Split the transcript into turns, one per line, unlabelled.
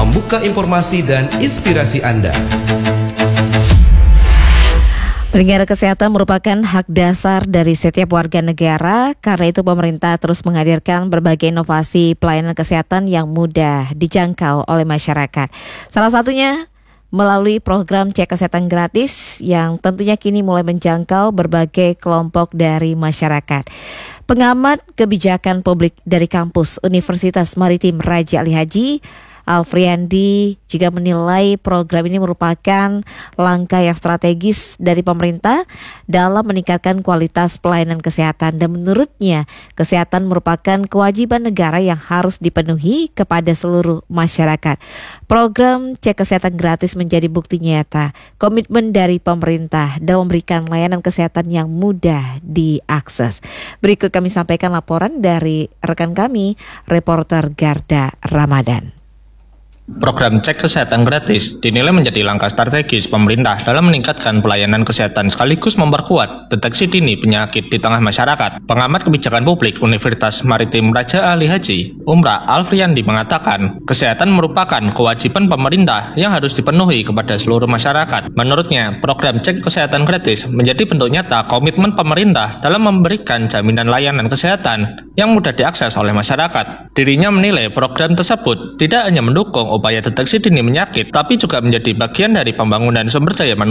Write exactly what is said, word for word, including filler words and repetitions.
membuka informasi dan inspirasi Anda.
Pendengar, kesehatan merupakan hak dasar dari setiap warga negara. Karena itu pemerintah terus menghadirkan berbagai inovasi pelayanan kesehatan yang mudah dijangkau oleh masyarakat. Salah satunya melalui program cek kesehatan gratis yang tentunya kini mulai menjangkau berbagai kelompok dari masyarakat. Pengamat kebijakan publik dari kampus Universitas Maritim Raja Ali Haji, Alfriandi, juga menilai program ini merupakan langkah yang strategis dari pemerintah dalam meningkatkan kualitas pelayanan kesehatan, dan menurutnya kesehatan merupakan kewajiban negara yang harus dipenuhi kepada seluruh masyarakat. Program cek kesehatan gratis menjadi bukti nyata komitmen dari pemerintah dalam memberikan layanan kesehatan yang mudah diakses. Berikut kami sampaikan laporan dari rekan kami, reporter Garda Ramadan.
Program cek kesehatan gratis dinilai menjadi langkah strategis pemerintah dalam meningkatkan pelayanan kesehatan sekaligus memperkuat deteksi dini penyakit di tengah masyarakat. Pengamat kebijakan publik Universitas Maritim Raja Ali Haji, Umra Alfriandi, mengatakan kesehatan merupakan kewajiban pemerintah yang harus dipenuhi kepada seluruh masyarakat. Menurutnya, program cek kesehatan gratis menjadi bentuk nyata komitmen pemerintah dalam memberikan jaminan layanan kesehatan yang mudah diakses oleh masyarakat. Dirinya menilai program tersebut tidak hanya mendukung upaya deteksi dini penyakit, tapi juga menjadi bagian dari pembangunan sumber daya manusia